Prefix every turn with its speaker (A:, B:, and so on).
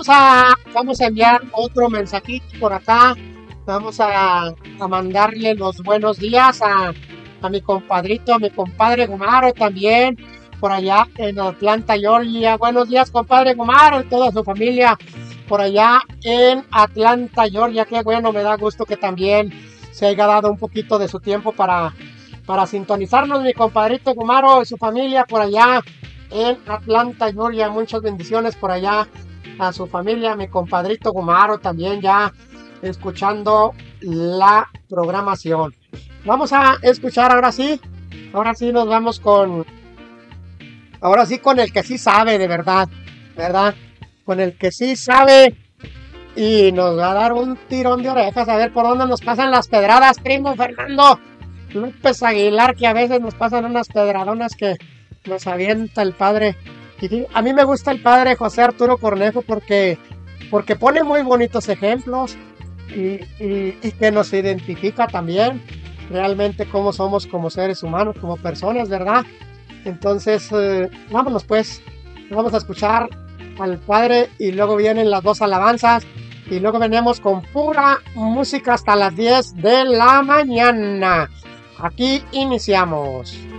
A: vamos a enviar otro mensajito por acá. Vamos a mandarle los buenos días a mi compadrito, a mi compadre Gumaro también, por allá en Atlanta, Georgia. Buenos días, compadre Gumaro y toda su familia por allá en Atlanta, Georgia. Qué bueno, me da gusto que también se haya dado un poquito de su tiempo para sintonizarnos, mi compadrito Gumaro y su familia por allá en Atlanta, Georgia. Muchas bendiciones por allá a su familia, mi compadrito Gumaro también ya escuchando la programación. Vamos a escuchar ahora sí nos vamos ahora sí con el que sí sabe de verdad, ¿verdad? Con el que sí sabe y nos va a dar un tirón de orejas a ver por dónde nos pasan las pedradas, primo Fernando López Aguilar, que a veces nos pasan unas pedradonas que nos avienta el padre. Y a mí me gusta el padre José Arturo Cornejo porque pone muy bonitos ejemplos y que nos identifica también realmente cómo somos como seres humanos, como personas, ¿verdad? Entonces, vámonos pues, vamos a escuchar al padre y luego vienen las dos alabanzas y luego venimos con pura música hasta las 10 de la mañana. Aquí iniciamos.